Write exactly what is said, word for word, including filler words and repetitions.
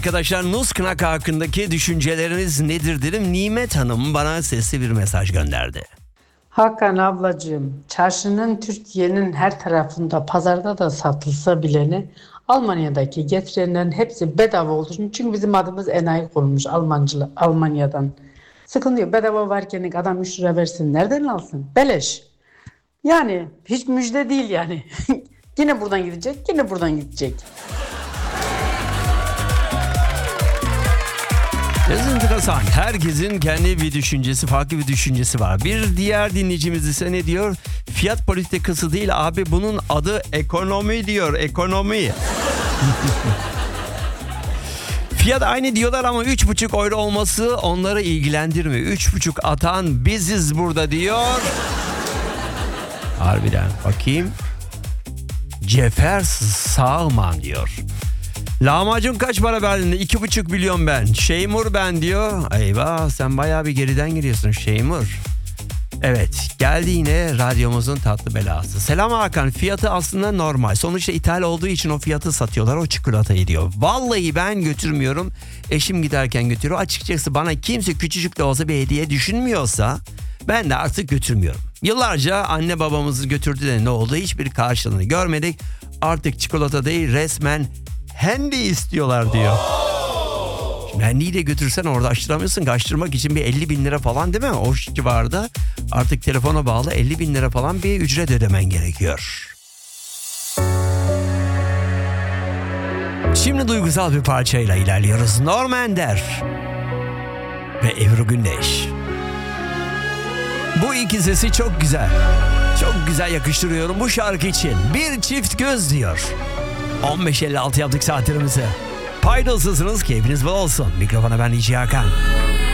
Arkadaşlar, Nussknack hakkındaki düşünceleriniz nedir dedim. Nimet Hanım bana sesli bir mesaj gönderdi. Hakan ablacığım, çarşının Türkiye'nin her tarafında, pazarda da satılsa bileni Almanya'daki getirenlerin hepsi bedava olduğu için. Çünkü bizim adımız enayi konmuş Almancılar, Almanya'dan. Sıkıntı yok. Bedava varken adam üç lira versin. Nereden alsın? Beleş. Yani hiç müjde değil yani. Yine buradan gidecek, yine buradan gidecek. Enteresan. Herkesin kendi bir düşüncesi, farklı bir düşüncesi var. Bir diğer dinleyicimiz ise ne diyor? Fiyat politikası değil abi, bunun adı ekonomi diyor. Ekonomi. Fiyat aynı diyorlar ama üç buçuk euro olması onları ilgilendirmiyor. Üç buçuk atan biziz burada diyor. Harbiden bakayım. Cefer Sağman diyor. Lahmacun kaç para verdin? İki buçuk milyon ben. Şeymur ben diyor. Eyvah, sen bayağı bir geriden geliyorsun Şeymur. Evet, geldi yine radyomuzun tatlı belası. Selam Hakan, fiyatı aslında normal. Sonuçta ithal olduğu için o fiyatı satıyorlar, o çikolatayı diyor. Vallahi ben götürmüyorum. Eşim giderken götürüyor. Açıkçası bana kimse küçücük de olsa bir hediye düşünmüyorsa ben de artık götürmüyorum. Yıllarca anne babamızı götürdü de ne oldu? Hiçbir karşılığını görmedik. Artık çikolata değil, resmen handy istiyorlar diyor. Şimdi handy'yi de götürsen orada açtıramıyorsun. Açtırmak için bir elli bin lira falan değil mi? O civarda artık telefona bağlı elli bin lira falan bir ücret ödemen gerekiyor. Şimdi duygusal bir parçayla ilerliyoruz. Norm Ender ve Ebru Gündeş. Bu iki sesi çok güzel. Çok güzel yakıştırıyorum bu şarkı için. Bir çift göz diyor. on beş elli altı yaptık saatlerimizi. Paydasızsınız, keyfiniz bol olsun. Mikrofona ben D J Hakan.